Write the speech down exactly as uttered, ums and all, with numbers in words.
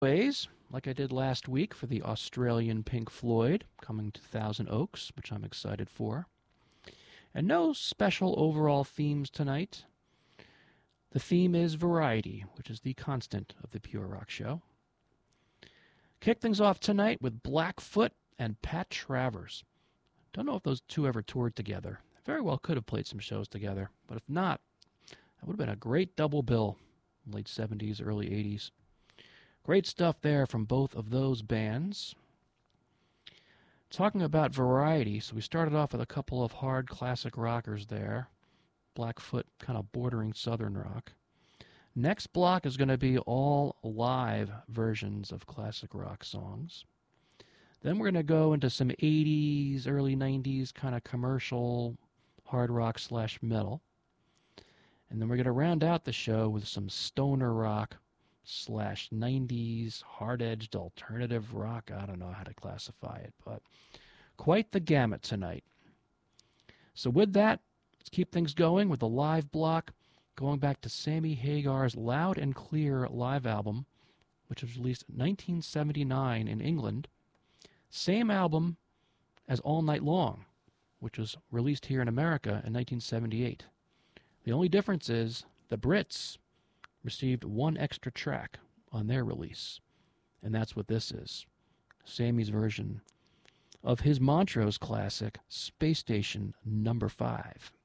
Ways, like I did last week for the Australian Pink Floyd, coming to Thousand Oaks, which I'm excited for. And no special overall themes tonight. The theme is variety, which is the constant of the Pure Rock Show. Kick things off tonight with Blackfoot and Pat Travers. Don't know if those two ever toured together. Very well could have played some shows together, but if not, that would have been a great double bill, late seventies, early eighties. Great stuff there from both of those bands. Talking about variety, so we started off with a couple of hard classic rockers there. Blackfoot kind of bordering southern rock. Next block is going to be all live versions of classic rock songs. Then we're going to go into some eighties, early nineties kind of commercial hard rock slash metal. And then we're going to round out the show with some stoner rock slash nineties hard-edged alternative rock. I don't know how to classify it, but quite the gamut tonight. So with that, let's keep things going with the live block, going back to Sammy Hagar's Loud and Clear live album, which was released in nineteen seventy-nine in England. Same album as All Night Long, which was released here in America in nineteen seventy-eight. The only difference is the Brits received one extra track on their release, and that's what this is. Sammy's version of his Montrose classic, Space Station Number five.